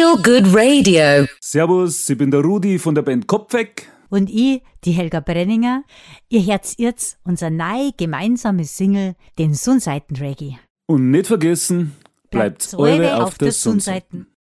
Feel Good Radio. Servus, ich bin der Rudi von der Band Kopf weg. Und ich, die Helga Brenninger. Ihr hört jetzt unser neu gemeinsames Single, den Sonnseiten-Reggae. Und nicht vergessen, bleibt eure auf der Sonnseiten.